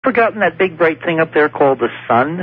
forgotten that big bright thing up there called the sun?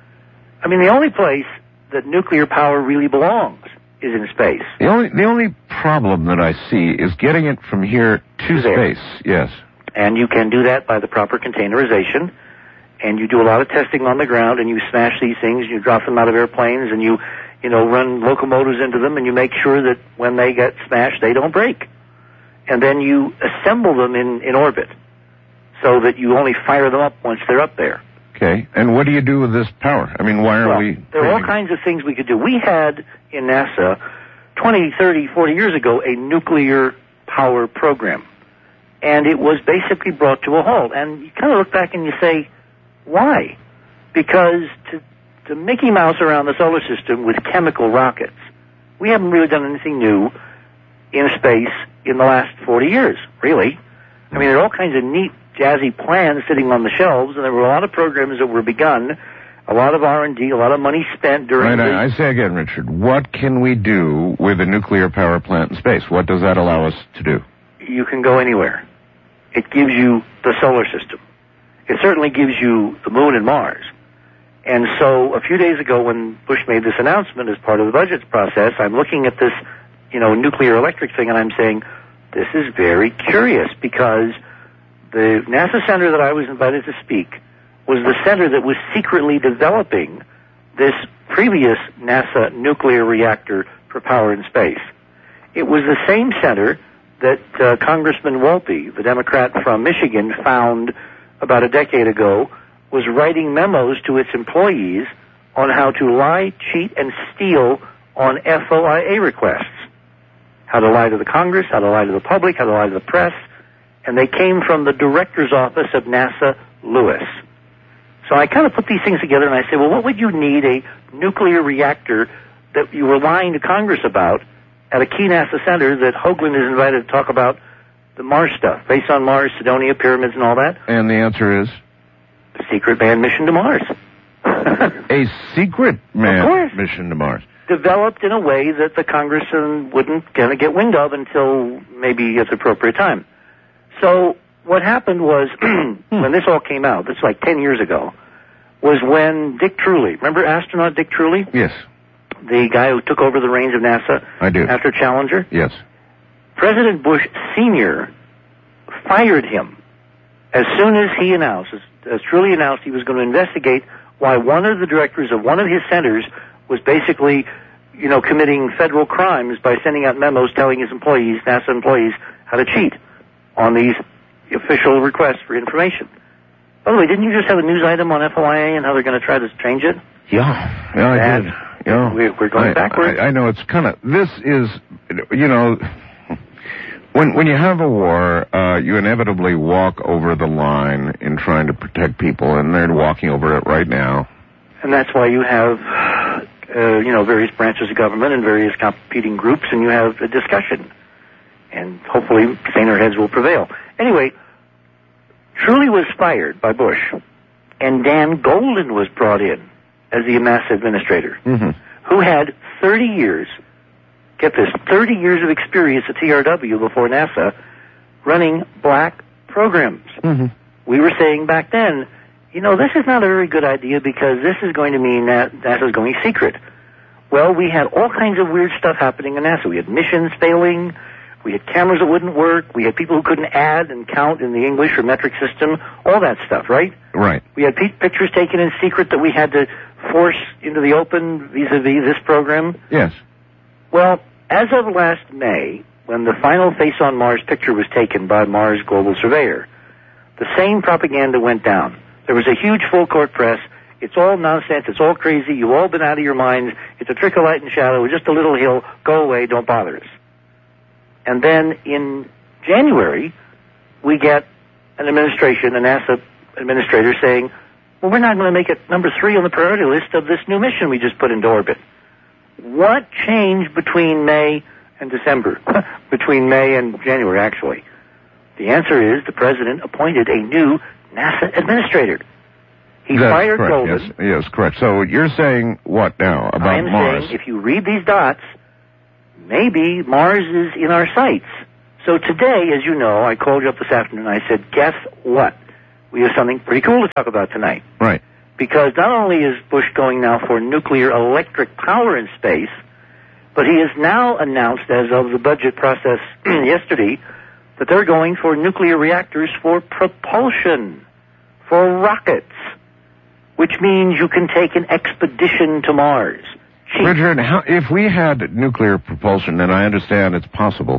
I mean, the only place that nuclear power really belongs is in space. The only problem that I see is getting it from here to space. Yes. And you can do that by the proper containerization. And you do a lot of testing on the ground, and you smash these things, you drop them out of airplanes, and you run locomotives into them, and you make sure that when they get smashed, they don't break. And then you assemble them in orbit so that you only fire them up once they're up there. Okay. And what do you do with this power? I mean, why are we... There are all kinds of things we could do. We had in NASA 20, 30, 40 years ago a nuclear power program. And it was basically brought to a halt. And you kind of look back and you say, why? Because to Mickey Mouse around the solar system with chemical rockets, we haven't really done anything new in space in the last 40 years, really. I mean, there are all kinds of neat, jazzy plans sitting on the shelves, and there were a lot of programs that were begun, a lot of R&D, a lot of money spent during I say again, Richard, what can we do with a nuclear power plant in space? What does that allow us to do? You can go anywhere. It gives you the solar system. It certainly gives you the moon and Mars. And so a few days ago when Bush made this announcement as part of the budget process, I'm looking at this, nuclear electric thing, and I'm saying, this is very curious, because the NASA center that I was invited to speak was the center that was secretly developing this previous NASA nuclear reactor for power in space. It was the same center that Congressman Wolpe, the Democrat from Michigan, found about a decade ago, was writing memos to its employees on how to lie, cheat, and steal on FOIA requests. How to lie to the Congress, how to lie to the public, how to lie to the press. And they came from the director's office of NASA Lewis. So I kind of put these things together and I say, well, what would you need a nuclear reactor that you were lying to Congress about at a key NASA center that Hoagland is invited to talk about the Mars stuff, based on Mars, Cydonia, pyramids, and all that? And the answer is? The secret manned mission to Mars. A secret manned mission to Mars. Developed in a way that the Congressman wouldn't kind of get wind of until maybe at the appropriate time. So what happened was, when this all came out, this was like 10 years ago, was when Dick Truly, remember astronaut Dick Truly? Yes. The guy who took over the reins of NASA I do. After Challenger? Yes. President Bush Sr. fired him as soon as he announced, as Truly announced he was going to investigate why one of the directors of one of his centers was basically, committing federal crimes by sending out memos telling his employees, NASA employees, how to cheat on these official requests for information. By the way, didn't you just have a news item on FOIA and how they're going to try to change it? Yeah, I did. Yeah. We're going backwards. I know it's kind of, this is, when you have a war, you inevitably walk over the line in trying to protect people, and they're walking over it right now. And that's why you have, various branches of government and various competing groups, and you have a discussion. And hopefully saner heads will prevail. Anyway, Truly was fired by Bush, and Dan Golden was brought in as the NASA administrator, who had 30 years, get this, 30 years of experience at TRW before NASA running black programs. We were saying back then, this is not a very good idea because this is going to mean that NASA's going secret. Well, we had all kinds of weird stuff happening in NASA. We had missions failing. We had cameras that wouldn't work. We had people who couldn't add and count in the English or metric system. All that stuff, right? Right. We had pictures taken in secret that we had to force into the open vis-a-vis this program. Yes. Well, as of last May, when the final Face on Mars picture was taken by Mars Global Surveyor, the same propaganda went down. There was a huge full-court press. It's all nonsense. It's all crazy. You've all been out of your minds. It's a trick of light and shadow. Just a little hill. Go away. Don't bother us. And then in January, we get an administration, a NASA administrator, saying, well, we're not going to make it number 3 on the priority list of this new mission we just put into orbit. What changed between May and December? Between May and January, actually. The answer is the president appointed a new NASA administrator. He fired Golden. Yes, correct. So you're saying what now about Mars? I am saying if you read these dots, maybe Mars is in our sights. So today, as you know, I called you up this afternoon and I said, guess what? we have something pretty cool to talk about tonight. Right. Because not only is Bush going now for nuclear electric power in space, but he has now announced, as of the budget process yesterday, that they're going for nuclear reactors for propulsion, for rockets, which means you can take an expedition to Mars. Richard, if we had nuclear propulsion, and I understand it's possible,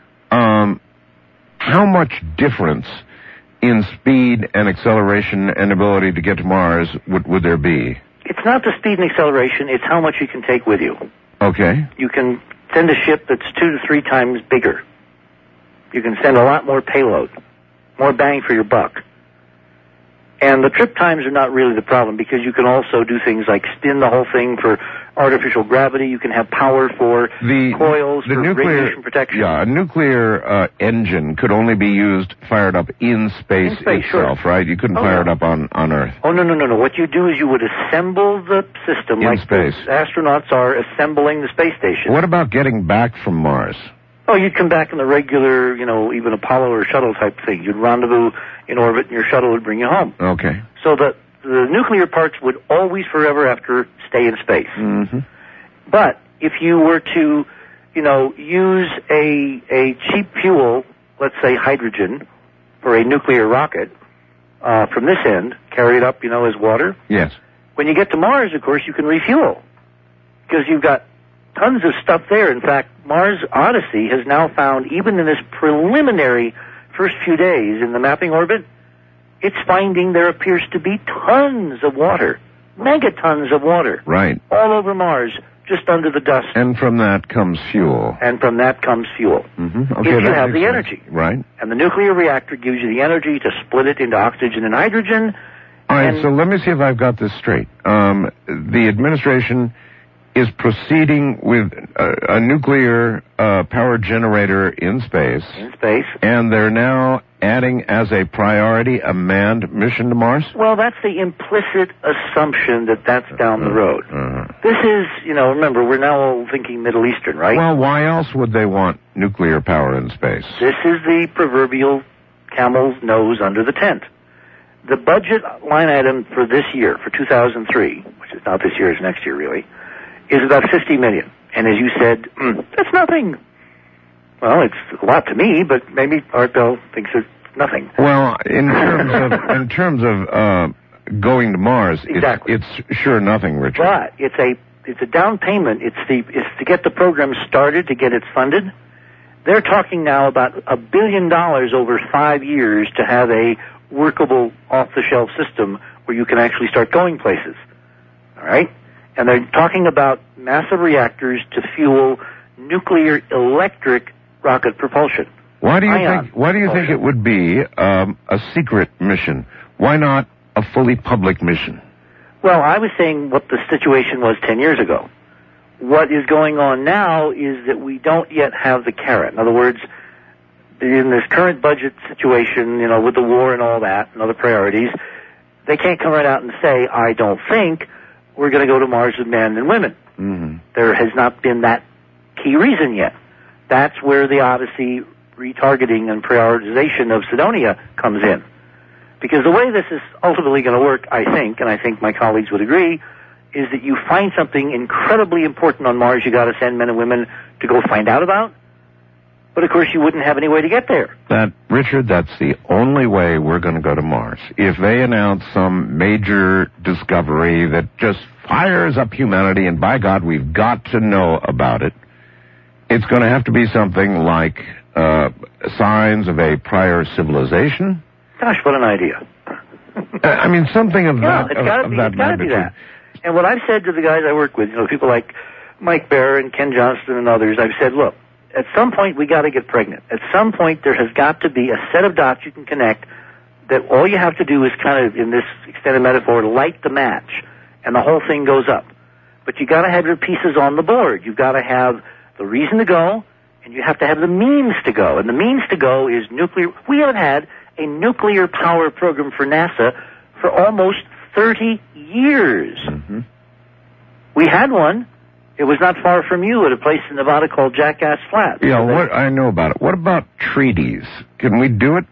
how much difference in speed and acceleration and ability to get to Mars would there be? It's not the speed and acceleration, it's how much you can take with you. Okay. You can send a ship that's 2 to 3 times bigger. You can send a lot more payload, more bang for your buck. And the trip times are not really the problem because you can also do things like spin the whole thing for artificial gravity. You can have power for coils, for radiation protection. Yeah, a nuclear engine could only be fired up in space itself, sure. Right? You couldn't fire it up on Earth. Oh, no. What you do is you would assemble the system in like space. The astronauts are assembling the space station. What about getting back from Mars? Oh, you'd come back in the regular, even Apollo or shuttle type thing. You'd rendezvous in orbit, and your shuttle would bring you home. Okay. So the nuclear parts would always, forever after, stay in space. Mm-hmm. But if you were to, use a cheap fuel, let's say hydrogen, for a nuclear rocket, from this end, carry it up, as water. Yes. When you get to Mars, of course, you can refuel. Because you've got tons of stuff there. In fact, Mars Odyssey has now found, even in this preliminary first few days in the mapping orbit, it's finding there appears to be tons of water, megatons of water. Right. All over Mars, just under the dust. And from that comes fuel. Mm-hmm. Okay, if you have the energy. Right. And the nuclear reactor gives you the energy to split it into oxygen and hydrogen. All right, so let me see if I've got this straight. The administration is proceeding with a nuclear power generator in space. And they're now adding as a priority a manned mission to Mars? Well, that's the implicit assumption that's down the road. This is, remember, we're now all thinking Middle Eastern, right? Well, why else would they want nuclear power in space? This is the proverbial camel's nose under the tent. The budget line item for this year, for 2003, which is not this year, it's next year really, is about $50 million. And as you said, that's nothing. Well, it's a lot to me, but maybe Art Bell thinks it's nothing. Well, in terms of going to Mars, exactly. It's sure nothing, Richard. But it's a down payment. It's to get the program started, to get it funded. They're talking now about $1 billion over 5 years to have a workable off-the-shelf system where you can actually start going places. All right? And they're talking about massive reactors to fuel nuclear electric rocket propulsion. Why do you think it would be a secret mission? Why not a fully public mission? Well, I was saying what the situation was 10 years ago. What is going on now is that we don't yet have the carrot. In other words, in this current budget situation, with the war and all that and other priorities, they can't come right out and say, I don't think we're going to go to Mars with men and women. Mm-hmm. There has not been that key reason yet. That's where the Odyssey retargeting and prioritization of Cydonia comes in. Because the way this is ultimately going to work, I think, and I think my colleagues would agree, is that you find something incredibly important on Mars you got to send men and women to go find out about. But of course you wouldn't have any way to get there. Richard, that's the only way we're going to go to Mars. If they announce some major discovery that just fires up humanity, and by God, we've got to know about it, it's going to have to be something like signs of a prior civilization. Gosh, what an idea. I mean, something of that. It's got to be that. And what I've said to the guys I work with, people like Mike Baer and Ken Johnston and others, I've said, look, at some point we got to get pregnant. At some point there has got to be a set of dots you can connect that all you have to do is kind of, in this extended metaphor, light the match, and the whole thing goes up. But you got to have your pieces on the board. You've got to have the reason to go, and you have to have the means to go. And the means to go is nuclear. We haven't had a nuclear power program for NASA for almost 30 years. Mm-hmm. We had one. It was not far from you at a place in Nevada called Jackass Flat. Yeah, I know about it. What about treaties? Can we do it?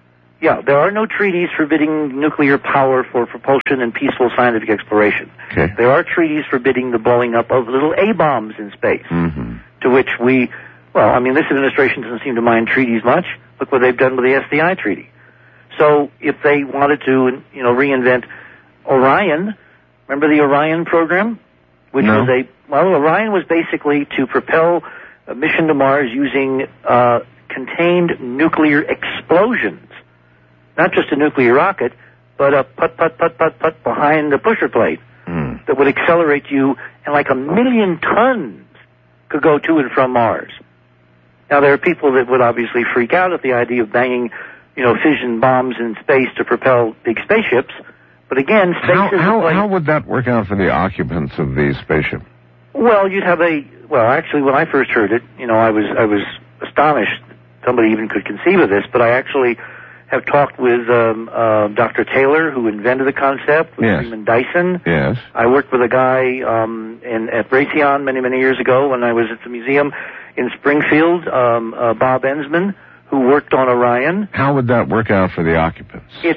Yeah, there are no treaties forbidding nuclear power for propulsion and peaceful scientific exploration. Okay. There are treaties forbidding the blowing up of little A-bombs in space, to which this administration doesn't seem to mind treaties much. Look what they've done with the SDI treaty. So if they wanted to, reinvent Orion, remember the Orion program? Which No. Orion was basically to propel a mission to Mars using contained nuclear explosions. Not just a nuclear rocket, but a put behind the pusher plate that would accelerate you, and like 1 million tons could go to and from Mars. Now, there are people that would obviously freak out at the idea of banging, fission bombs in space to propel big spaceships. But again, space is how would that work out for the occupants of the spaceship? Well, you'd have actually, when I first heard it, I was astonished somebody even could conceive of this, but I actually have talked with Dr. Taylor, who invented the concept, with Freeman Dyson. Yes. I worked with a guy at Raytheon many years ago when I was at the museum in Springfield, Bob Ensman, who worked on Orion. How would that work out for the occupants? It's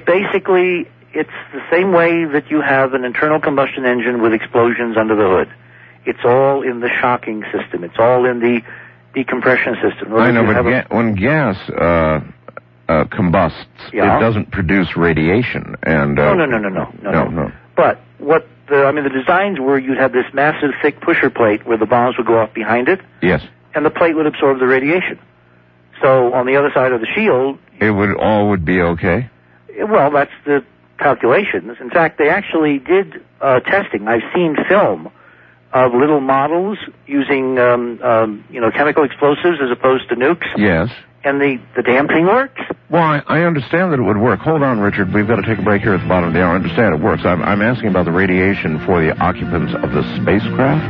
the same way that you have an internal combustion engine with explosions under the hood. It's all in the shocking system. It's all in the decompression system. I know, but when gas combusts, it doesn't produce radiation. And No. But the designs were you'd have this massive thick pusher plate where the bombs would go off behind it. Yes. And the plate would absorb the radiation. So on the other side of the shield, it would be okay. Well, that's the calculations. In fact, they actually did testing. I've seen film of little models using chemical explosives as opposed to nukes. Yes. And the damn thing works. Well, I understand that it would work. Hold on, Richard. We've got to take a break here at the bottom of the hour. I understand it works. I'm asking about the radiation for the occupants of the spacecraft.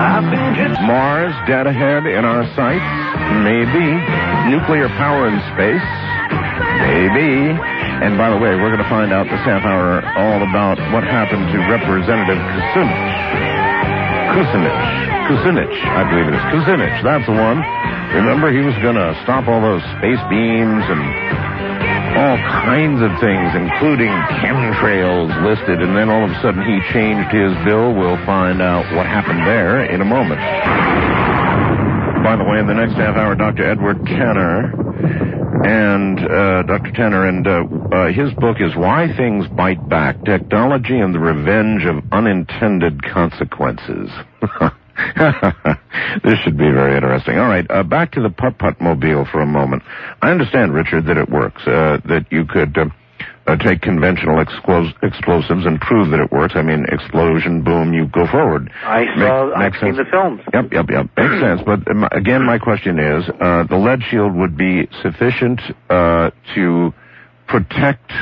Mars, dead ahead in our sights. Maybe. Nuclear power in space. Maybe. And by the way, we're going to find out this half hour all about what happened to Representative Kucinich, I believe it is. Kucinich, that's the one. Remember, he was going to stop all those space beams and all kinds of things, including chemtrails listed, and then all of a sudden he changed his bill. We'll find out what happened there in a moment. By the way, in the next half hour, Dr. Edward Tanner, and his book is Why Things Bite Back, Technology and the Revenge of Unintended Consequences. This should be very interesting. All right, back to the Putt-Putt Mobile for a moment. I understand, Richard, that it works, that you could take conventional explosives and prove that it works. I mean, explosion, boom, you go forward. I've seen the films. Yep. Makes sense. But again, my question is, the lead shield would be sufficient to protect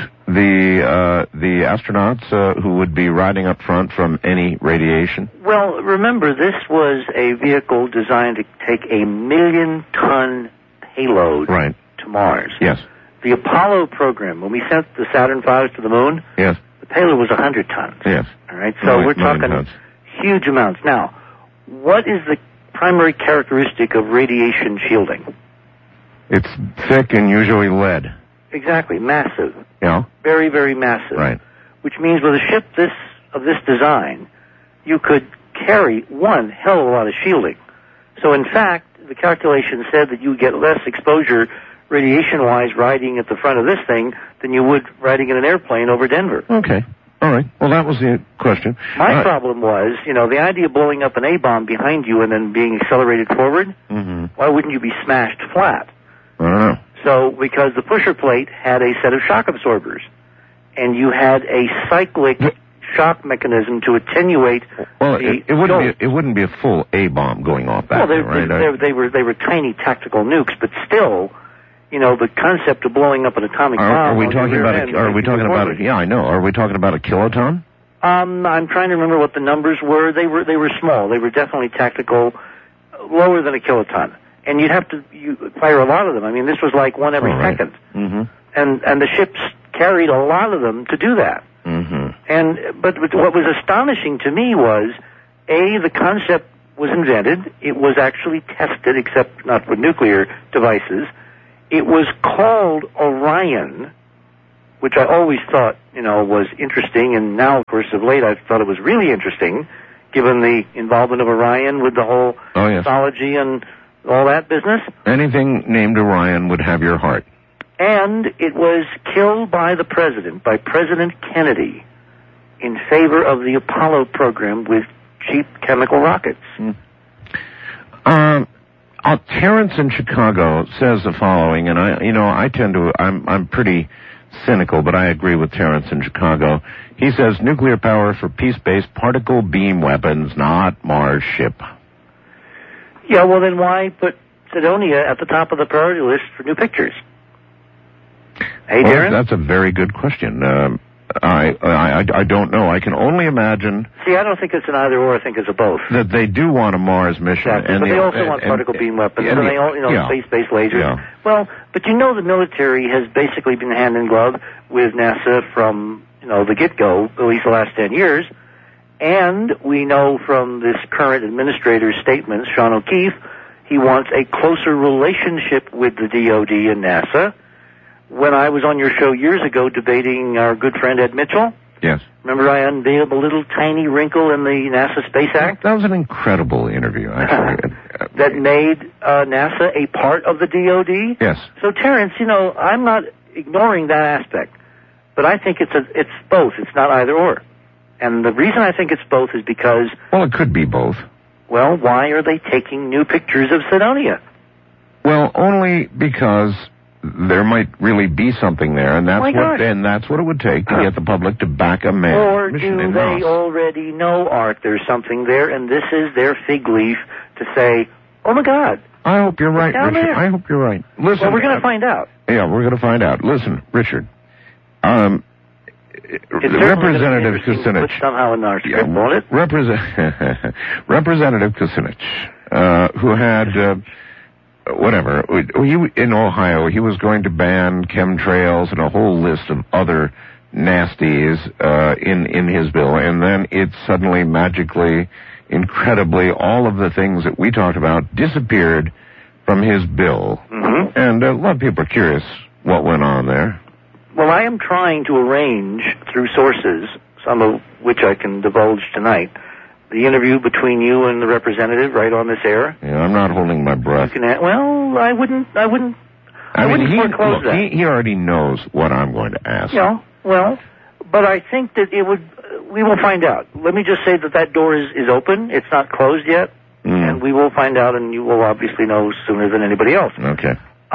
the astronauts who would be riding up front from any radiation? Well, remember, this was a vehicle designed to take a 1 million-ton payload to Mars. Yes. The Apollo program, when we sent the Saturn V to the moon, yes, the payload was 100 tons. Yes. All right, so we're talking huge amounts. Now, what is the primary characteristic of radiation shielding? It's thick and usually lead. Exactly, massive. Yeah. Very, very massive. Right. Which means with a ship of this design, you could carry one hell of a lot of shielding. So in fact, the calculation said that you would get less exposure radiation-wise riding at the front of this thing than you would riding in an airplane over Denver. Okay. All right. Well, that was the question. My problem was, the idea of blowing up an A-bomb behind you and then being accelerated forward, why wouldn't you be smashed flat? I don't know. So, because the pusher plate had a set of shock absorbers, and you had a cyclic shock mechanism to attenuate it wouldn't be a full A-bomb going off back there, right? They were tiny tactical nukes, but still, the concept of blowing up an atomic bomb. Are we talking about it? Yeah, I know. Are we talking about a kiloton? I'm trying to remember what the numbers were. They were small. They were definitely tactical, lower than a kiloton. And you'd have to fire a lot of them. I mean, this was like one every second. Mm-hmm. And the ships carried a lot of them to do that. Mm-hmm. But what was astonishing to me was, the concept was invented. It was actually tested, except not with nuclear devices. It was called Orion, which I always thought, was interesting, and now, of course, of late, I've thought it was really interesting, given the involvement of Orion with the whole mythology and all that business. Anything named Orion would have your heart. And it was killed by the president, by President Kennedy, in favor of the Apollo program with cheap chemical rockets. Terrence in Chicago says the following, and I'm pretty cynical, but I agree with Terrence in Chicago. He says nuclear power for peace-based particle beam weapons, not Mars ship. Yeah, well then why put Cydonia at the top of the priority list for new pictures? Hey, Darren? That's a very good question. I don't know. I can only imagine. See, I don't think it's an either or. I think it's a both. That they do want a Mars mission, exactly. But they also want particle beam weapons, and they all, space-based lasers. Yeah. Well, but the military has basically been hand in glove with NASA from the get-go, at least the last 10 years, and we know from this current administrator's statements, Sean O'Keefe, he wants a closer relationship with the DoD and NASA. When I was on your show years ago debating our good friend Ed Mitchell, yes, remember I unveiled a little tiny wrinkle in the NASA Space Act? That was an incredible interview, actually. That made NASA a part of the DoD? Yes. So, Terrence, I'm not ignoring that aspect, but I think it's both. It's not either or. And the reason I think it's both is because... Well, it could be both. Well, why are they taking new pictures of Cydonia? Well, only because... there might really be something there, and that's what it would take to get the public to back a man. Or do they already know, Art, there's something there, and this is their fig leaf to say, oh my God. I hope you're right, Richard. There. I hope you're right. Listen. Well, we're going to find out. Yeah, we're going to find out. Listen, Richard. Representative Kucinich. Somehow in our script, won't it? Representative Kucinich, who had... whatever. In Ohio, he was going to ban chemtrails and a whole list of other nasties in his bill, and then it suddenly, magically, incredibly, all of the things that we talked about disappeared from his bill. Mm-hmm. And a lot of people are curious what went on there. Well, I am trying to arrange through sources, some of which I can divulge tonight, the interview between you and the representative right on this air. Yeah, I'm not holding my breath. Well, I wouldn't foreclose that. He already knows what I'm going to ask. Yeah, well, but I think that we will find out. Let me just say that door is open. It's not closed yet. And we will find out, and you will obviously know sooner than anybody else. Okay.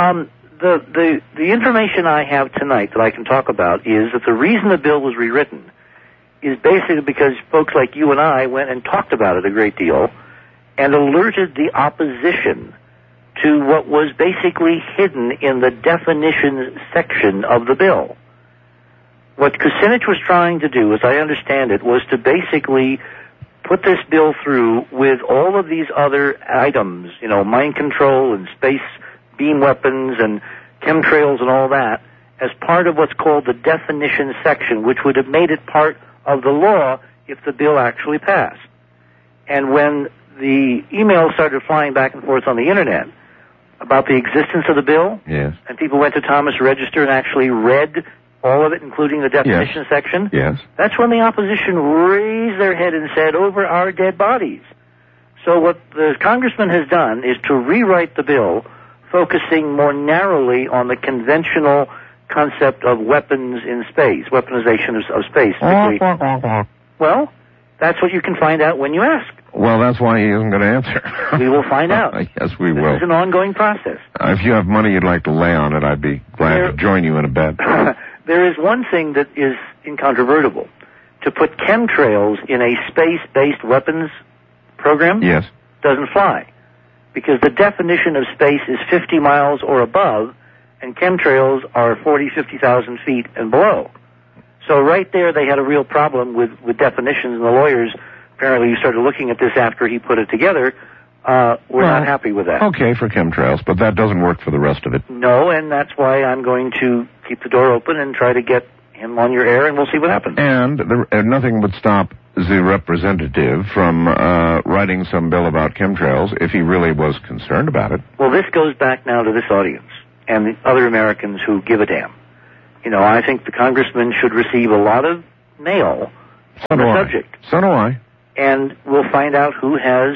The information I have tonight that I can talk about is that the reason the bill was rewritten is basically because folks like you and I went and talked about it a great deal and alerted the opposition to what was basically hidden in the definitions section of the bill. What Kucinich was trying to do, as I understand it, was to basically put this bill through with all of these other items, mind control and space beam weapons and chemtrails and all that, as part of what's called the definition section, which would have made it part of the law if the bill actually passed. And when the emails started flying back and forth on the internet about the existence of the bill, yes, and people went to Thomas Register and actually read all of it, including the definition section, yes, that's when the opposition raised their head and said, over our dead bodies. So what the congressman has done is to rewrite the bill, focusing more narrowly on the conventional concept of weapons in space, weaponization of space. Well, that's what you can find out when you ask. Well, that's why he isn't going to answer. We will find out. Yes, we will. This is an ongoing process. If you have money you'd like to lay on it, I'd be glad to join you in a bet. There is one thing that is incontrovertible. To put chemtrails in a space-based weapons program doesn't fly. Because the definition of space is 50 miles or above, and chemtrails are 40, 50,000 feet and below. So right there they had a real problem with definitions, and the lawyers, apparently who started looking at this after he put it together, were not happy with that. Okay for chemtrails, but that doesn't work for the rest of it. No, and that's why I'm going to keep the door open and try to get him on your air, and we'll see what happens. And nothing would stop the representative from writing some bill about chemtrails if he really was concerned about it. Well, this goes back now to this audience and the other Americans who give a damn. I think the congressman should receive a lot of mail on the subject. So do I. And we'll find out who has,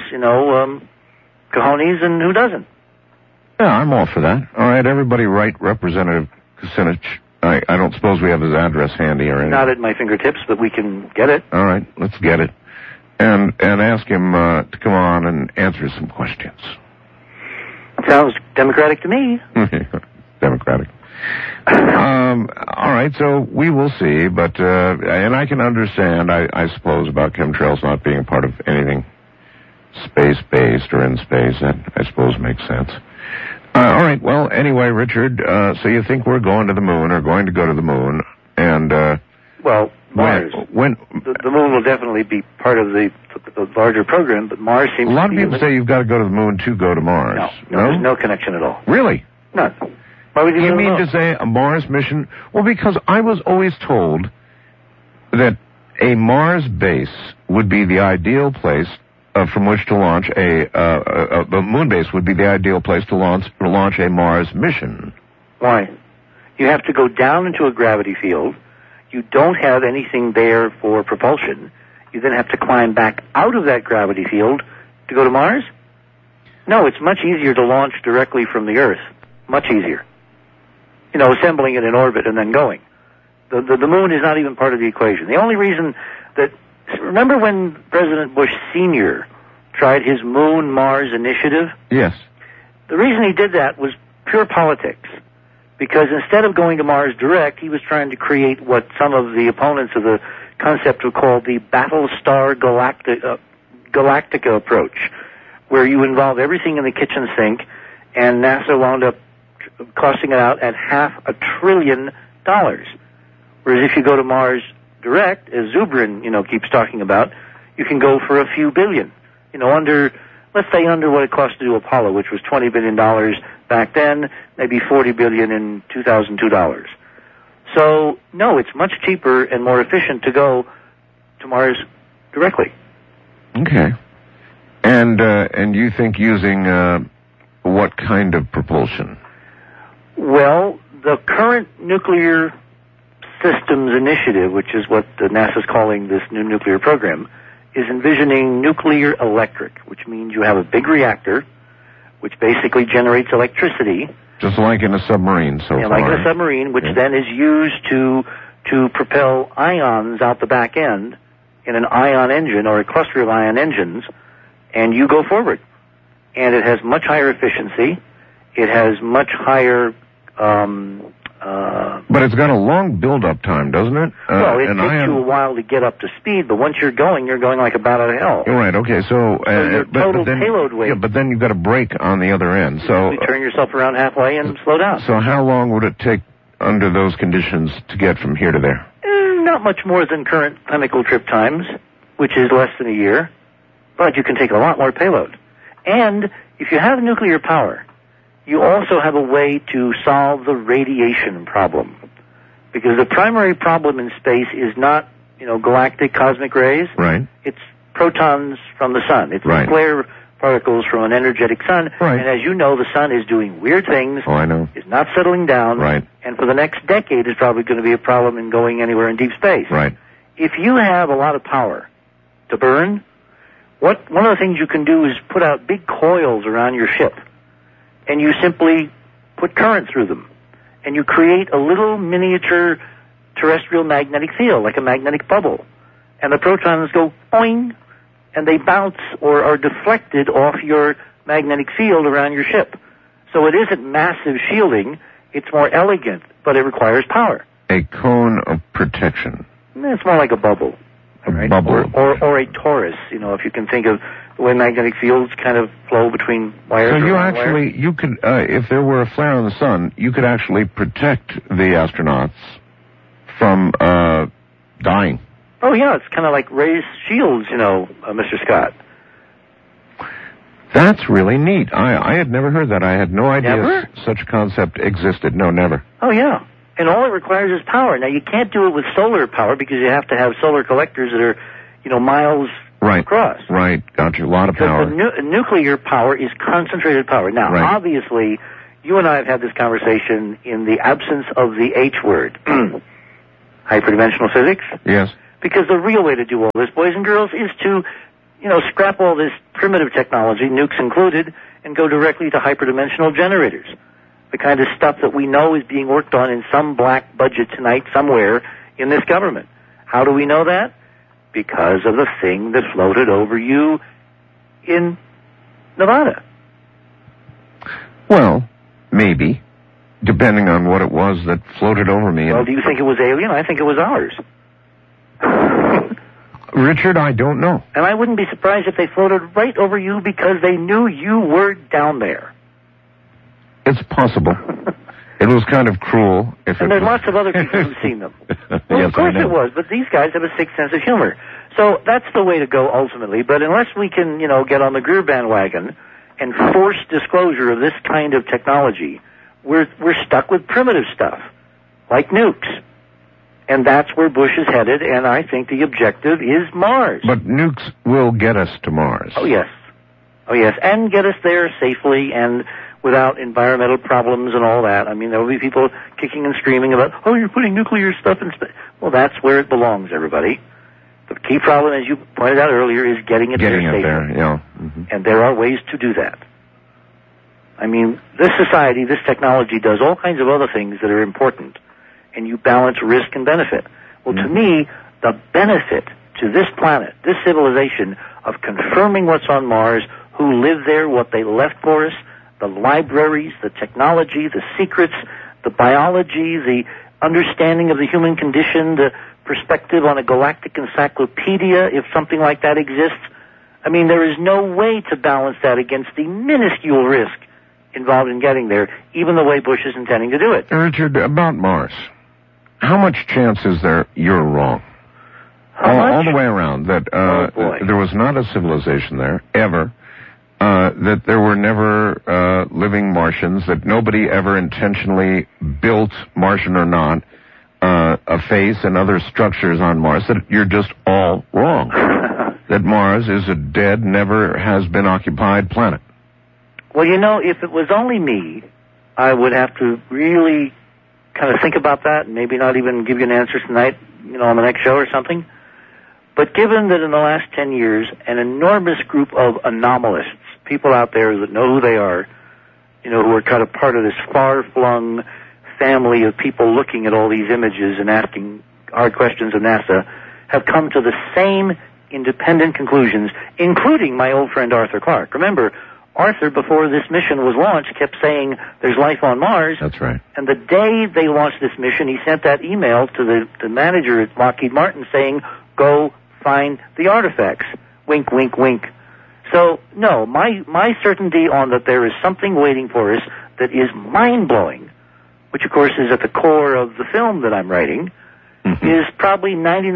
cojones and who doesn't. Yeah, I'm all for that. All right, everybody write Representative Kucinich. I don't suppose we have his address handy or anything. Not at my fingertips, but we can get it. All right, let's get it. And ask him to come on and answer some questions. Sounds democratic to me. Democratic. All right, so we will see, but, and I can understand, I suppose, about chemtrails not being part of anything space-based or in space. That, I suppose, makes sense. All right, well, anyway, Richard, so you think we're going to the moon, or going to go to the moon, and, well, Mars. The moon will definitely be part of the larger program, but Mars seems to be... A lot of people say you've got to go to the moon to go to Mars. No, there's no connection at all. Really? None. Why would you mean to say a Mars mission? Well, because I was always told that a Mars base would be the ideal place from which to launch a moon base would be the ideal place to launch a Mars mission. Why? You have to go down into a gravity field. You don't have anything there for propulsion. You then have to climb back out of that gravity field to go to Mars? No, it's much easier to launch directly from the Earth. Much easier. Assembling it in orbit and then going. The moon is not even part of the equation. The only reason that... Remember when President Bush Sr. tried his Moon-Mars initiative? Yes. The reason he did that was pure politics. Because instead of going to Mars direct, he was trying to create what some of the opponents of the concept would call the Battlestar Galactica approach, where you involve everything in the kitchen sink, and NASA wound up costing it out at $500 billion. Whereas if you go to Mars direct, as Zubrin, keeps talking about, you can go for a few billion. Let's say under what it cost to do Apollo, which was $20 billion back then, maybe $40 billion in 2002 dollars. So, no, it's much cheaper and more efficient to go to Mars directly. Okay. And you think using what kind of propulsion? Well, the current nuclear systems initiative, which is what NASA's calling this new nuclear program, is envisioning nuclear electric, which means you have a big reactor, which basically generates electricity. Just like in a submarine, so far. Like in a submarine, which then is used to propel ions out the back end in an ion engine or a cluster of ion engines, and you go forward. And it has much higher efficiency. It has much higher... but it's got a long build-up time, doesn't it? Well, it takes you a while to get up to speed, but once you're going like a bat out of hell. Right, okay, so your total payload weight... Yeah, but then you've got a brake on the other end, so... You turn yourself around halfway and slow down. So how long would it take under those conditions to get from here to there? Not much more than current clinical trip times, which is less than a year, but you can take a lot more payload. And if you have nuclear power, you also have a way to solve the radiation problem. Because the primary problem in space is not, galactic cosmic rays. Right. It's protons from the sun. It's flare particles from an energetic sun. Right. And as you know, the sun is doing weird things. Oh, I know. It's not settling down. Right. And for the next decade, it's probably going to be a problem in going anywhere in deep space. Right. If you have a lot of power to burn, one of the things you can do is put out big coils around your ship. And you simply put current through them. And you create a little miniature terrestrial magnetic field, like a magnetic bubble. And the protons go boing, and they bounce or are deflected off your magnetic field around your ship. So it isn't massive shielding, it's more elegant, but it requires power. A cone of protection. It's more like a bubble. A bubble. Or a torus, if you can think of the way magnetic fields kind of flow between wires. So you could, if there were a flare on the sun, you could actually protect the astronauts from dying. Oh, yeah, it's kind of like raised shields, Mr. Scott. That's really neat. I had never heard that. I had no idea Never? Such a concept existed. No, never. Oh, yeah. And all it requires is power. Now, you can't do it with solar power because you have to have solar collectors that are, miles across. Right, gotcha. A lot of power. The nuclear power is concentrated power. Now, obviously, you and I have had this conversation in the absence of the H word. Hyperdimensional physics? Yes. Because the real way to do all this, boys and girls, is to, scrap all this primitive technology, nukes included, and go directly to hyperdimensional generators. The kind of stuff that we know is being worked on in some black budget tonight somewhere in this government. How do we know that? Because of the thing that floated over you in Nevada. Well, maybe, depending on what it was that floated over me. Well, do you think it was alien? I think it was ours. Richard, I don't know. And I wouldn't be surprised if they floated right over you because they knew you were down there. It's possible. It was kind of cruel. And there's lots of other people who've seen them. Well, yes, of course it was, but these guys have a sixth sense of humor. So that's the way to go ultimately. But unless we can, get on the Greer bandwagon and force disclosure of this kind of technology, we're stuck with primitive stuff, like nukes. And that's where Bush is headed, and I think the objective is Mars. But nukes will get us to Mars. Oh, yes. And get us there safely and without environmental problems and all that. I mean, there will be people kicking and screaming about, you're putting nuclear stuff in space. Well, that's where it belongs, everybody. The key problem, as you pointed out earlier, is getting it there safely. Yeah. Mm-hmm. And there are ways to do that. I mean, this society, this technology does all kinds of other things that are important, and you balance risk and benefit. Well, to me, the benefit to this planet, this civilization, of confirming what's on Mars, who live there, what they left for us, the libraries, the technology, the secrets, the biology, the understanding of the human condition, the perspective on a galactic encyclopedia, if something like that exists. I mean, there is no way to balance that against the minuscule risk involved in getting there, even the way Bush is intending to do it. Richard, about Mars, how much chance is there you're wrong? All the way around, that there was not a civilization there, ever, that there were never living Martians, that nobody ever intentionally built, Martian or not, a face and other structures on Mars, that you're just all wrong. That Mars is a dead, never has been occupied planet. Well, if it was only me, I would have to really kind of think about that and maybe not even give you an answer tonight, on the next show or something. But given that in the last 10 years, an enormous group of anomalists, people out there that know who they are, who are kind of part of this far-flung family of people looking at all these images and asking hard questions of NASA, have come to the same independent conclusions, including my old friend Arthur Clarke. Remember, Arthur, before this mission was launched, kept saying there's life on Mars. That's right. And the day they launched this mission, he sent that email to the manager at Lockheed Martin saying, go find the artifacts. Wink, wink, wink. So, no, my certainty on that there is something waiting for us that is mind-blowing, which, of course, is at the core of the film that I'm writing, is probably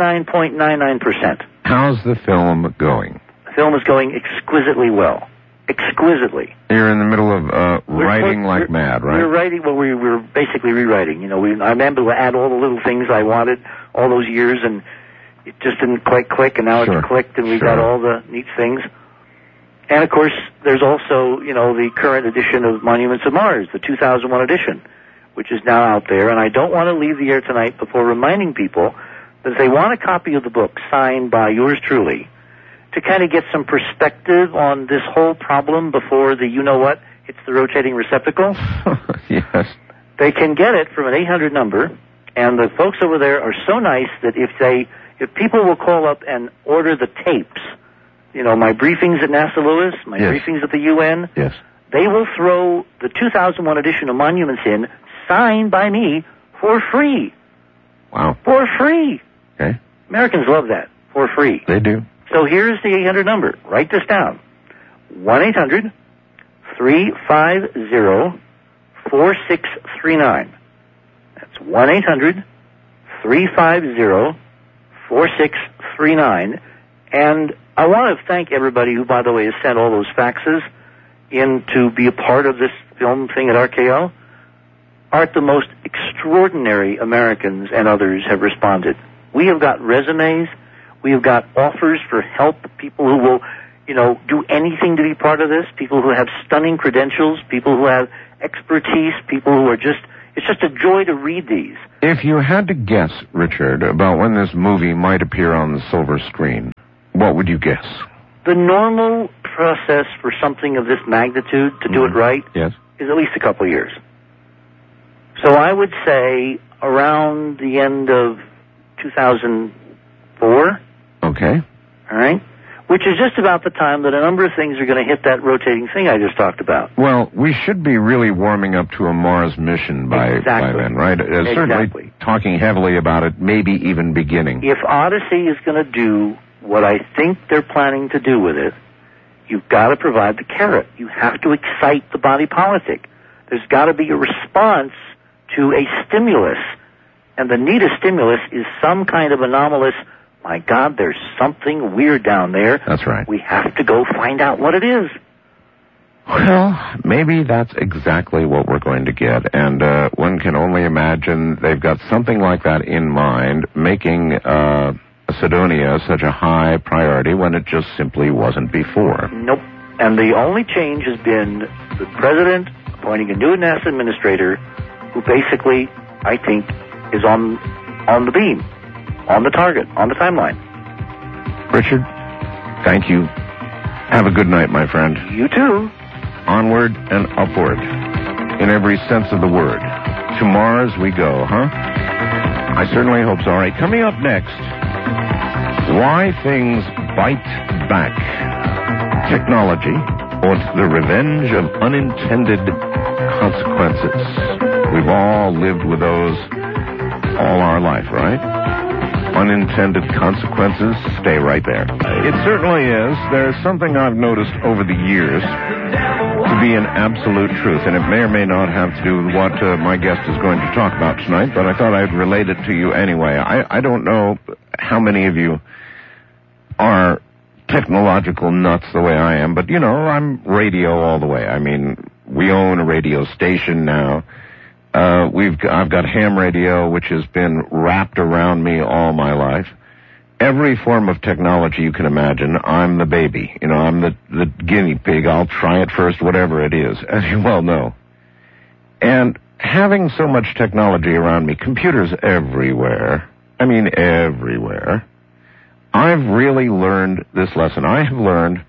99.99%. How's the film going? The film is going exquisitely well. Exquisitely. You're in the middle of writing like mad, right? We're writing, we're basically rewriting. I remember to add all the little things I wanted all those years, and it just didn't quite click, and now it's clicked, and we got all the neat things. And, of course, there's also, the current edition of Monuments of Mars, the 2001 edition, which is now out there. And I don't want to leave the air tonight before reminding people that if they want a copy of the book signed by yours truly, to kind of get some perspective on this whole problem before the you-know-what hits the rotating receptacle, yes, they can get it from an 800 number. And the folks over there are so nice that if people will call up and order the tapes, my briefings at NASA Lewis, my briefings at the UN, they will throw the 2001 edition of Monuments in, signed by me, for free. Wow. For free. Okay. Americans love that. For free. They do. So here's the 800 number. Write this down. 1-800-350-4639. That's 1-800-350-4639. And I want to thank everybody who, by the way, has sent all those faxes in to be a part of this film thing at RKO. Art, the most extraordinary Americans and others have responded. We have got resumes. We have got offers for help, people who will do anything to be part of this, people who have stunning credentials, people who have expertise, people who are it's just a joy to read these. If you had to guess, Richard, about when this movie might appear on the silver screen, what would you guess? The normal process for something of this magnitude to do it right is at least a couple of years. So I would say around the end of 2004. Okay. All right? Which is just about the time that a number of things are going to hit that rotating thing I just talked about. Well, we should be really warming up to a Mars mission by then, right? Certainly talking heavily about it, maybe even beginning. If Odyssey is going to do what I think they're planning to do with it, you've got to provide the carrot. You have to excite the body politic. There's got to be a response to a stimulus. And the need of stimulus is some kind of anomalous, my God, there's something weird down there. That's right. We have to go find out what it is. Well, maybe that's exactly what we're going to get. And one can only imagine they've got something like that in mind, making Cydonia such a high priority when it just simply wasn't before. Nope. And the only change has been the president appointing a new NASA administrator who basically, I think, is on the beam, on the target, on the timeline. Richard, thank you. Have a good night, my friend. You too. Onward and upward, in every sense of the word. To Mars we go, huh? I certainly hope so. All right, coming up next, why things bite back. Technology, or the revenge of unintended consequences. We've all lived with those all our life, right? Unintended consequences, stay right there. It certainly is. There's something I've noticed over the years to be an absolute truth, and it may or may not have to do with what my guest is going to talk about tonight, but I thought I'd relate it to you anyway. I don't know how many of you are technological nuts the way I am, but, I'm radio all the way. I mean, we own a radio station now. I've got ham radio, which has been wrapped around me all my life. Every form of technology you can imagine, I'm the baby. I'm the guinea pig. I'll try it first, whatever it is, as you well know. And having so much technology around me, computers everywhere, I mean everywhere, I've really learned this lesson. I have learned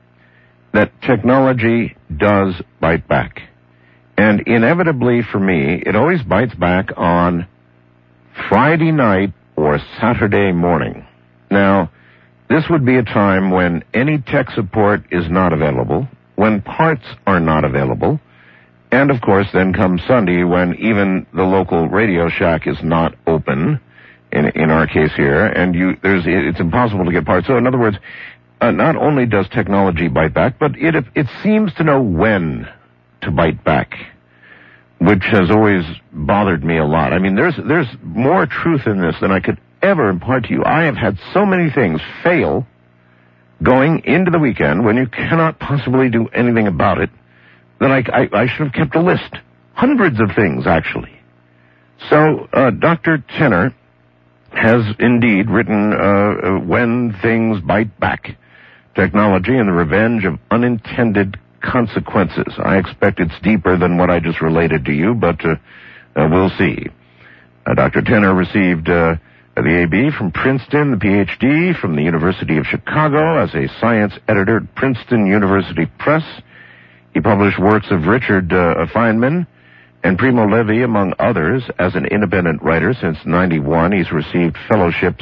that technology does bite back. And inevitably for me, it always bites back on Friday night or Saturday morning. Now, this would be a time when any tech support is not available, when parts are not available, and of course then comes Sunday when even the local Radio Shack is not open, in our case here, and it's impossible to get parts. So in other words, not only does technology bite back, but it seems to know when to bite back, which has always bothered me a lot. I mean, there's more truth in this than I could ever impart to you. I have had so many things fail going into the weekend when you cannot possibly do anything about it that I should have kept a list. Hundreds of things, actually. So, Dr. Tenner has indeed written When Things Bite Back, Technology and the Revenge of Unintended Consequences. I expect it's deeper than what I just related to you, but we'll see. Dr. Tenner received the A.B. from Princeton, the Ph.D. from the University of Chicago as a science editor at Princeton University Press. He published works of Richard Feynman and Primo Levi, among others, as an independent writer since '91. He's received fellowships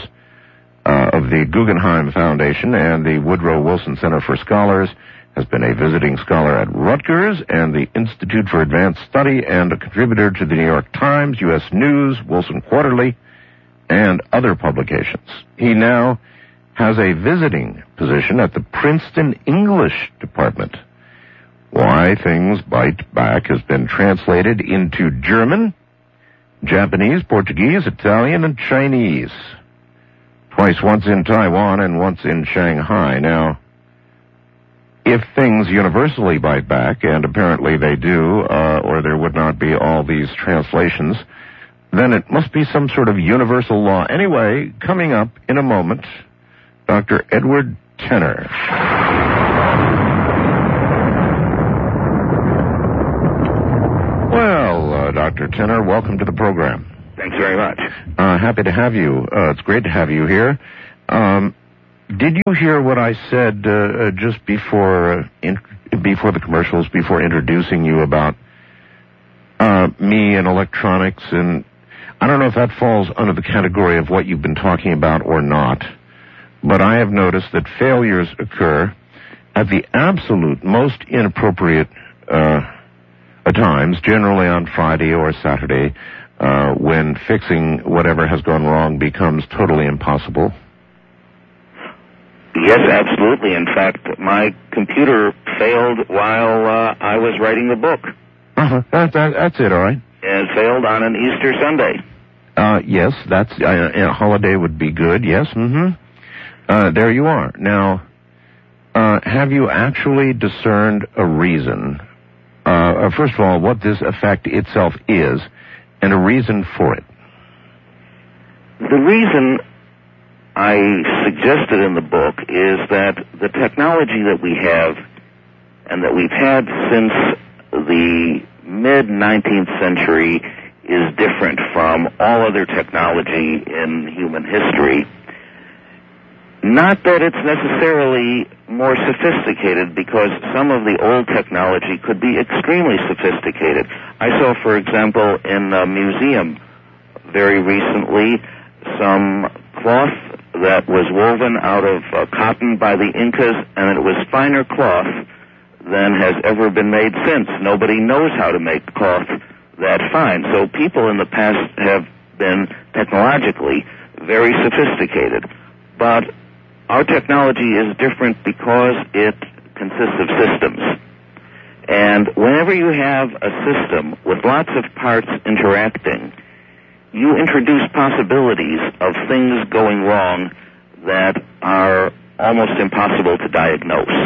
of the Guggenheim Foundation and the Woodrow Wilson Center for Scholars, has been a visiting scholar at Rutgers and the Institute for Advanced Study, and a contributor to the New York Times, U.S. News, Wilson Quarterly, and other publications. He now has a visiting position at the Princeton English Department. Why Things Bite Back has been translated into German, Japanese, Portuguese, Italian, and Chinese. Twice, once in Taiwan and once in Shanghai. Now, if things universally bite back, and apparently they do, or there would not be all these translations, then it must be some sort of universal law. Anyway, coming up in a moment, Dr. Edward Tenner. Well, Dr. Tenner, welcome to the program. Thanks very much. Happy to have you. It's great to have you here. Did you hear what I said just before the commercials, before introducing you about me and electronics? And I don't know if that falls under the category of what you've been talking about or not, but I have noticed that failures occur at the absolute most inappropriate times, generally on Friday or Saturday, when fixing whatever has gone wrong becomes totally impossible. Yes, absolutely. In fact, my computer failed while I was writing the book. That's it, all right. And it failed on an Easter Sunday. Yes, that's a holiday would be good, yes. There you are. Now, have you actually discerned a reason, first of all, what this effect itself is, and a reason for it? The reason I suggested in the book is that the technology that we have and that we've had since the mid-19th century is different from all other technology in human history. Not that it's necessarily more sophisticated, because some of the old technology could be extremely sophisticated. I saw, for example, in a museum very recently some cloth that was woven out of cotton by the Incas, and it was finer cloth than has ever been made since. Nobody knows how to make cloth that fine. So people in the past have been technologically very sophisticated. But our technology is different because it consists of systems. And whenever you have a system with lots of parts interacting, you introduce possibilities of things going wrong that are almost impossible to diagnose.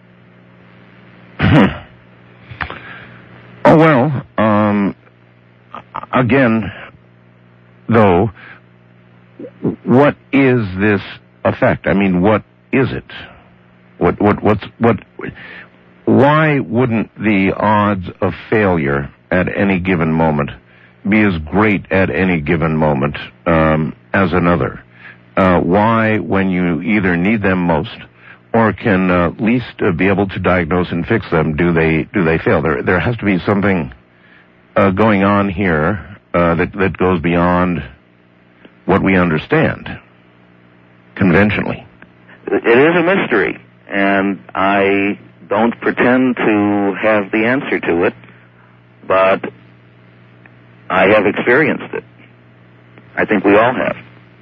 Oh, well, again, though, what is this effect? I mean, what is it? Why wouldn't the odds of failure at any given moment be as great at any given moment as another? Why, when you either need them most or can least be able to diagnose and fix them, do they fail? There has to be something going on here that goes beyond what we understand conventionally. It is a mystery, and I don't pretend to have the answer to it, but I have experienced it. I think we all have.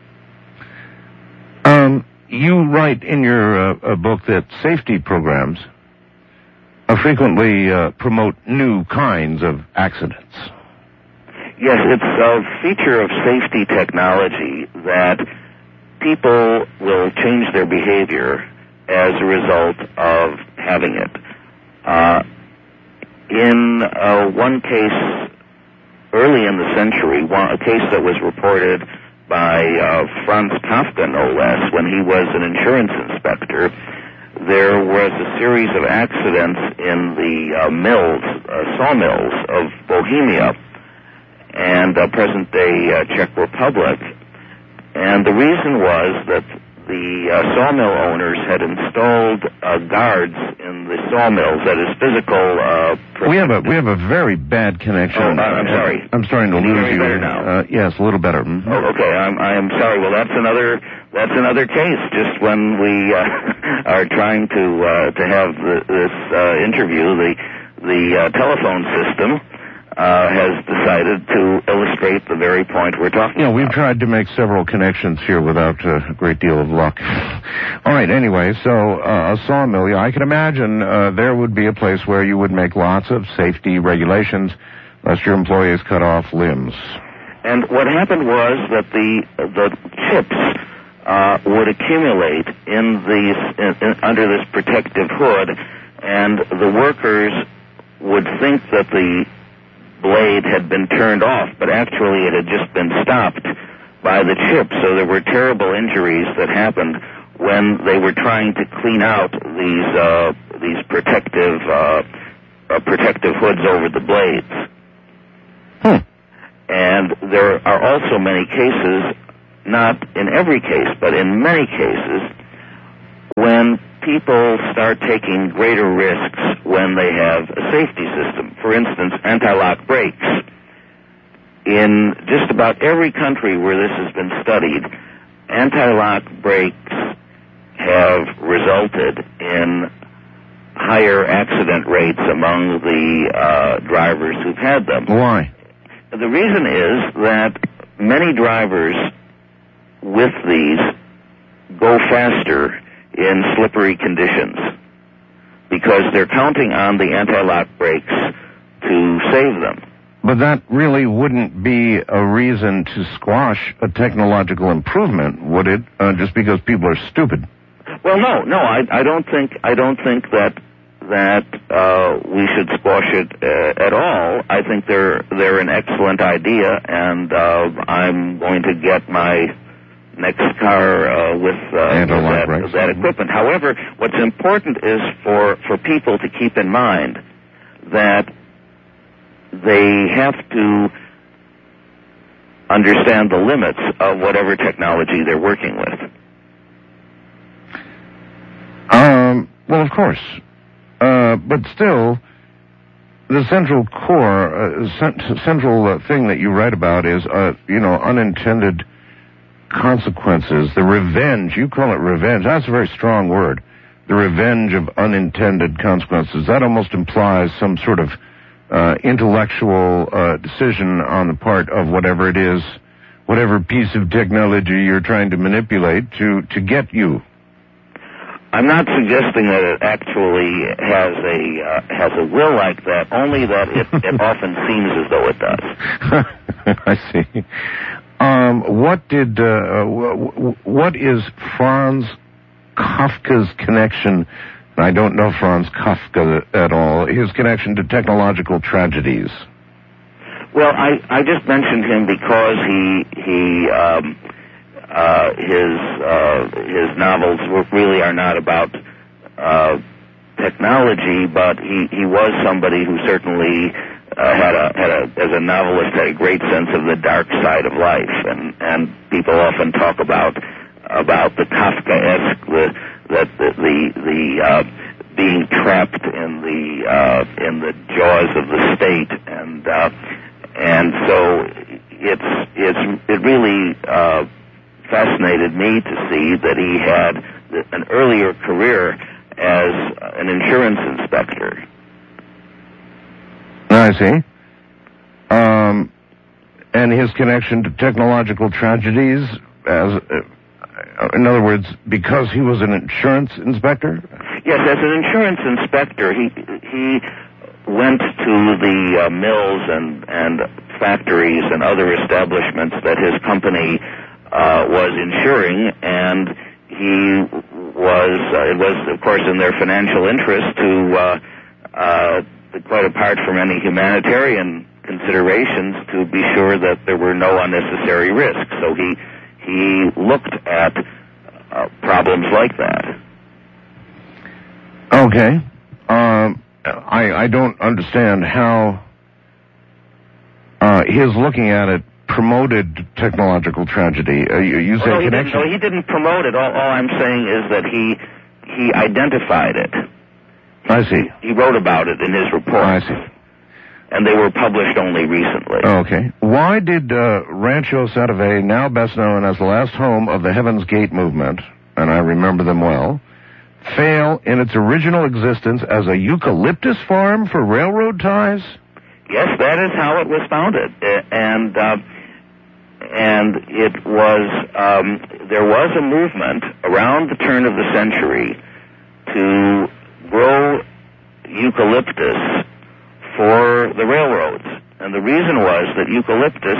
You write in your book that safety programs frequently promote new kinds of accidents. Yes, it's a feature of safety technology that people will change their behavior as a result of having it. In one case early in the century, a case that was reported by Franz Kafka, no less, when he was an insurance inspector, there was a series of accidents in the sawmills of Bohemia and present-day Czech Republic. And the reason was that the sawmill owners had installed guards in the sawmills, that is physical. We have a very bad connection. Oh, I'm sorry. I'm starting to lose you. Better now? Yes, a little better. Mm-hmm. Oh, okay. I am sorry. Well, that's another case. Just when we are trying to have this interview, the telephone system has decided to illustrate the very point we're talking about. We've tried to make several connections here without a great deal of luck. All right, anyway, so a sawmill, I can imagine there would be a place where you would make lots of safety regulations lest your employees cut off limbs. And what happened was that the chips would accumulate under this protective hood, and the workers would think that the blade had been turned off, but actually it had just been stopped by the chip. So there were terrible injuries that happened when they were trying to clean out these protective hoods over the blades. And there are also many cases, not in every case, but in many cases, when people start taking greater risks when they have a safety system. For instance, anti-lock brakes. In just about every country where this has been studied, anti-lock brakes have resulted in higher accident rates among the drivers who've had them. Why? The reason is that many drivers with these go faster in slippery conditions because they're counting on the anti-lock brakes to save them. But that really wouldn't be a reason to squash a technological improvement, would it? Just because people are stupid. Well, no, I don't think that we should squash it at all. I think they're an excellent idea, and I'm going to get my next car with that equipment. However, what's important is for people to keep in mind that they have to understand the limits of whatever technology they're working with. Well, of course. But still, the central core, central thing that you write about is, unintended consequences. The revenge, you call it revenge. That's a very strong word. The revenge of unintended consequences. That almost implies some sort of intellectual decision on the part of whatever it is, whatever piece of technology you're trying to manipulate to get you. I'm not suggesting that it actually has a will like that, only that it often seems as though it does. I see. What is Franz Kafka's connection? I don't know Franz Kafka at all. His connection to technological tragedies. Well, I just mentioned him because his novels really are not about technology, but he was somebody who certainly as a novelist, had a great sense of the dark side of life, and people often talk about the Kafkaesque, the being trapped in the jaws of the state, and so it really fascinated me to see that he had an earlier career as an insurance inspector. I see. And his connection to technological tragedies, in other words, because he was an insurance inspector? Yes, as an insurance inspector, he went to the mills and factories and other establishments that his company was insuring, and it was, of course, in their financial interest to quite apart from any humanitarian considerations, to be sure that there were no unnecessary risks. So he looked at problems like that. Okay. I don't understand how his looking at it promoted technological tragedy. You say connection? He didn't promote it. All I'm saying is that he identified it. I see. He wrote about it in his report. I see. And they were published only recently. Okay. Why did Rancho Santa Fe, now best known as the last home of the Heaven's Gate movement, and I remember them well, fail in its original existence as a eucalyptus farm for railroad ties? Yes, that is how it was founded. And it was, there was a movement around the turn of the century to grow eucalyptus for the railroads. And the reason was that eucalyptus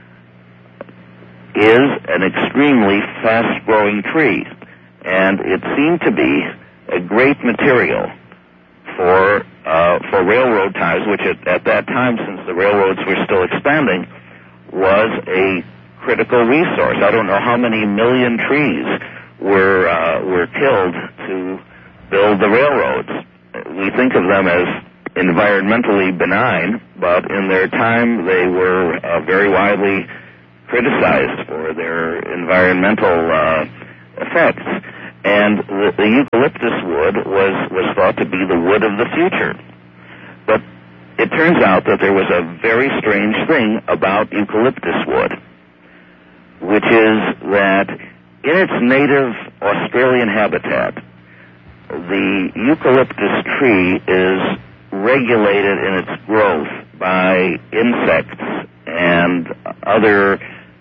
is an extremely fast-growing tree, and it seemed to be a great material for railroad ties, which at that time, since the railroads were still expanding, was a critical resource. I don't know how many million trees were killed to build the railroads. We think of them as environmentally benign, but in their time they were very widely criticized for their environmental effects. And the eucalyptus wood was thought to be the wood of the future. But it turns out that there was a very strange thing about eucalyptus wood, which is that in its native Australian habitat, the eucalyptus tree is regulated in its growth by insects and other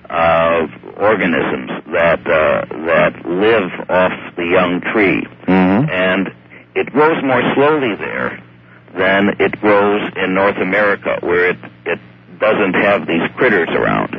organisms that live off the young tree. Mm-hmm. And it grows more slowly there than it grows in North America, where it doesn't have these critters around.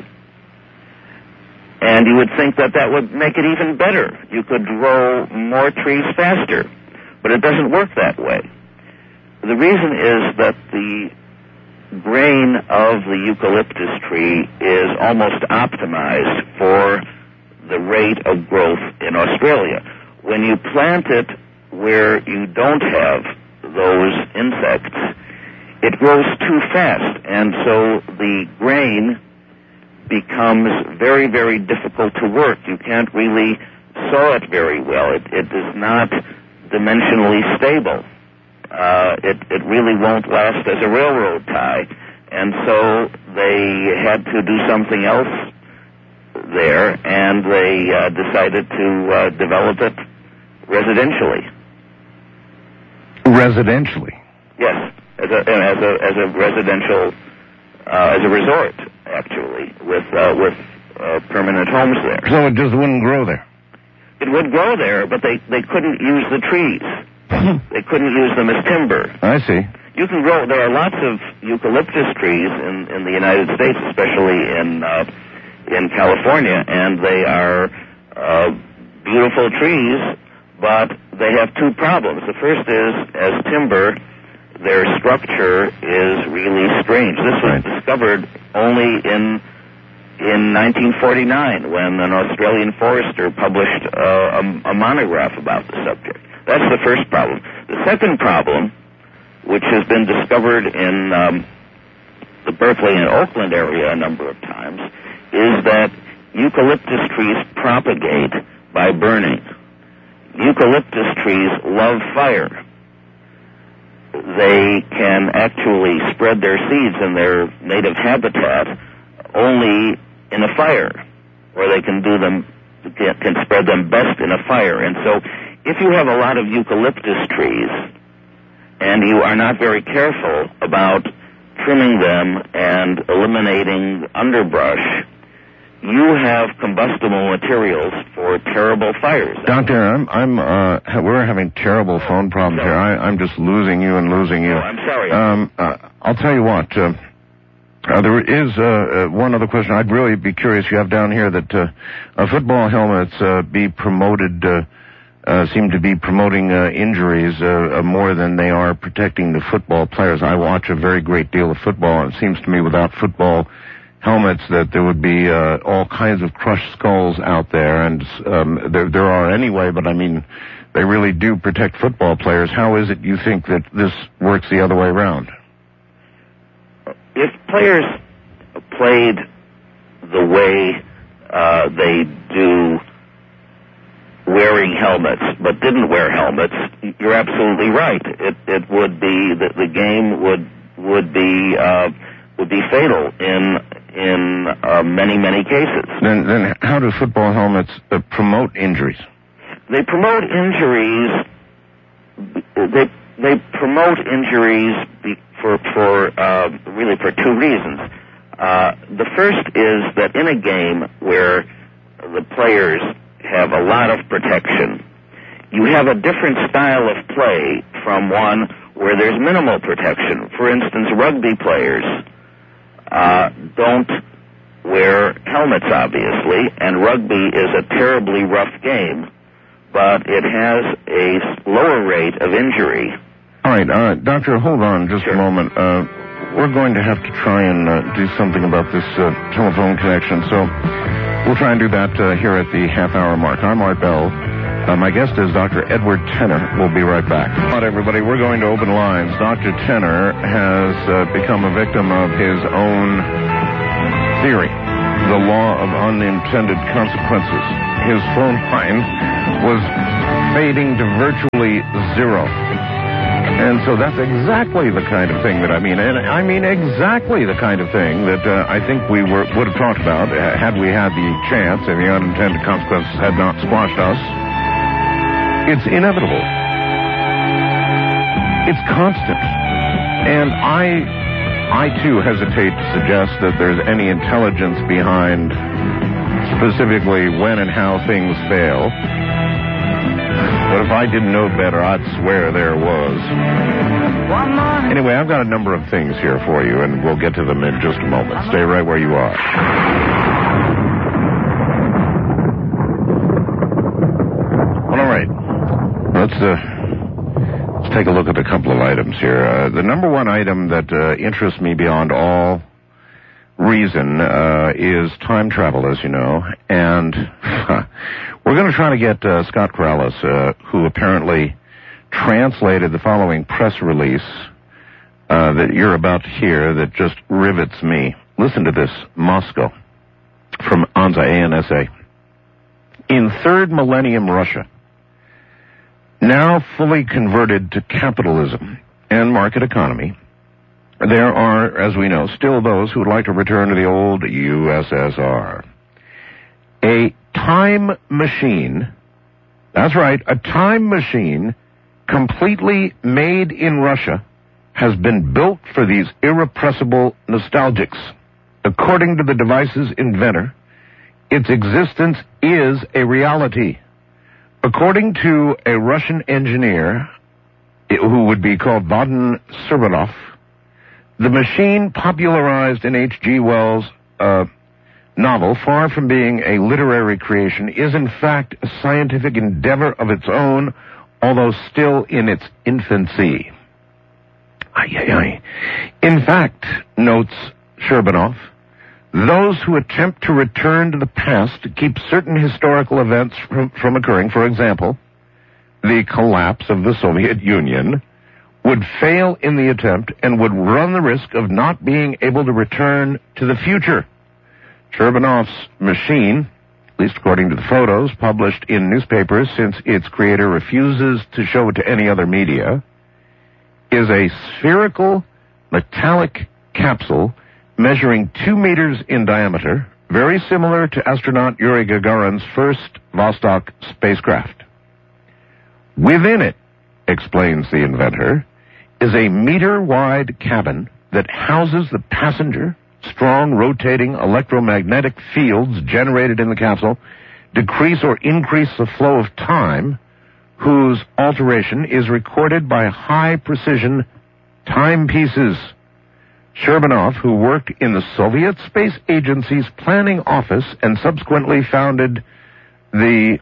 And you would think that would make it even better. You could grow more trees faster, but it doesn't work that way. The reason is that the grain of the eucalyptus tree is almost optimized for the rate of growth in Australia. When you plant it where you don't have those insects, it grows too fast, and so the grain becomes very, very difficult to work. You can't really saw it very well. It is not dimensionally stable. It really won't last as a railroad tie. And so they had to do something else there, and they decided to develop it residentially. Residentially? Yes, as a residential, as a resort, actually, with permanent homes there. So it just wouldn't grow there? It would grow there, but they couldn't use the trees. They couldn't use them as timber. I see. You can grow. There are lots of eucalyptus trees in the United States, especially in California, and they are beautiful trees, but they have two problems. The first is, as timber, their structure is really strange. This was discovered only in 1949 when an Australian forester published a monograph about the subject. That's the first problem. The second problem, which has been discovered in the Berkeley and Oakland area a number of times, is that eucalyptus trees propagate by burning. Eucalyptus trees love fire. They can actually spread their seeds in their native habitat only in a fire, where they can spread them best in a fire. And so if you have a lot of eucalyptus trees and you are not very careful about trimming them and eliminating underbrush, you have combustible materials for terrible fires. Doctor, we're having terrible phone problems here. I'm just losing you and losing you. Oh, I'm sorry. I'll tell you what. There is one other question. I'd really be curious. You have down here that football helmets seem to be promoting injuries more than they are protecting the football players. I watch a very great deal of football, and it seems to me without football helmets that there would be all kinds of crushed skulls out there, and there are anyway, but I mean, they really do protect football players. How is it you think that this works the other way around? If players played the way they do wearing helmets, but didn't wear helmets, you're absolutely right. It would be that the game would be fatal in many cases. Then how do football helmets promote injuries? They promote injuries. They promote injuries really for two reasons. The first is that in a game where the players have a lot of protection, you have a different style of play from one where there's minimal protection. For instance, rugby players don't wear helmets, obviously, and rugby is a terribly rough game, but it has a lower rate of injury. All right, Doctor, hold on just a moment. We're going to have to try and do something about this telephone connection, so we'll try and do that here at the half-hour mark. I'm Art Bell. My guest is Dr. Edward Tenner. We'll be right back. All right, everybody, we're going to open lines. Dr. Tenner has become a victim of his own theory, the law of unintended consequences. His phone line was fading to virtually zero. And so that's exactly the kind of thing that I mean. And I mean exactly the kind of thing that I think we would have talked about had we had the chance and the unintended consequences had not squashed us. It's inevitable. It's constant. And I too hesitate to suggest that there's any intelligence behind specifically when and how things fail. But if I didn't know better, I'd swear there was. Anyway, I've got a number of things here for you, and we'll get to them in just a moment. Stay right where you are. All right. Let's take a look at a couple of items here. The number one item that interests me beyond all reason is time travel, as you know, and we're going to try to get Scott Corrales, who apparently translated the following press release that you're about to hear that just rivets me. Listen to this. Moscow, from ANSA, ANSA. In third millennium Russia, now fully converted to capitalism and market economy, there are, as we know, still those who would like to return to the old USSR. A time machine, that's right, a time machine completely made in Russia has been built for these irrepressible nostalgics. According to the device's inventor, its existence is a reality. According to a Russian engineer who would be called Vadim Surbanov, the machine popularized in H.G. Wells' novel, far from being a literary creation, is in fact a scientific endeavor of its own, although still in its infancy. In fact, notes Surbanov, those who attempt to return to the past to keep certain historical events from occurring, for example, the collapse of the Soviet Union, would fail in the attempt and would run the risk of not being able to return to the future. Surbanov's machine, at least according to the photos published in newspapers since its creator refuses to show it to any other media, is a spherical metallic capsule measuring 2 meters in diameter, very similar to astronaut Yuri Gagarin's first Vostok spacecraft. Within it, explains the inventor, is a meter-wide cabin that houses the passenger. Strong rotating electromagnetic fields generated in the capsule decrease or increase the flow of time, whose alteration is recorded by high-precision timepieces. Surbanov, who worked in the Soviet Space Agency's planning office and subsequently founded the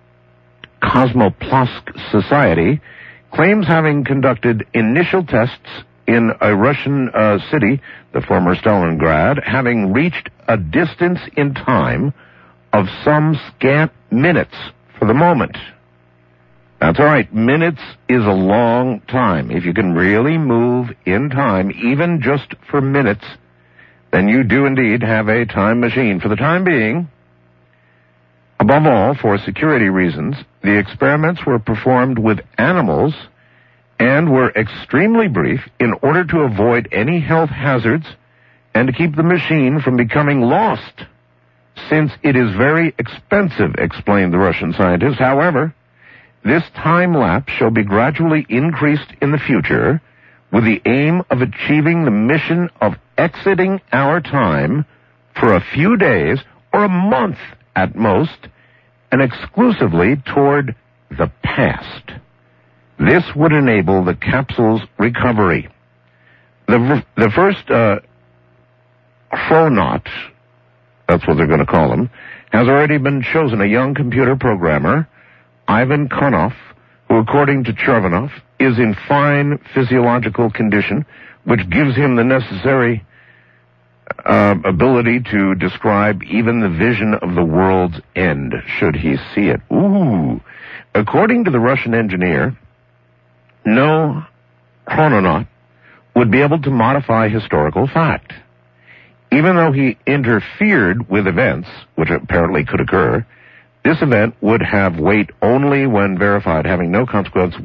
Cosmoplosk Society, claims having conducted initial tests in a Russian city, the former Stalingrad, having reached a distance in time of some scant minutes for the moment. That's all right. Minutes is a long time. If you can really move in time, even just for minutes, then you do indeed have a time machine. For the time being, above all, for security reasons, the experiments were performed with animals and were extremely brief in order to avoid any health hazards and to keep the machine from becoming lost, since it is very expensive, explained the Russian scientist. However, this time lapse shall be gradually increased in the future with the aim of achieving the mission of exiting our time for a few days or a month at most, and exclusively toward the past. This would enable the capsule's recovery. The first chronaut, that's what they're going to call him, has already been chosen, a young computer programmer, Ivan Konov, who, according to Chervanov, is in fine physiological condition, which gives him the necessary ability to describe even the vision of the world's end, should he see it. Ooh. According to the Russian engineer, no chrononaut would be able to modify historical fact. Even though he interfered with events, which apparently could occur, this event would have weight only when verified, having no consequence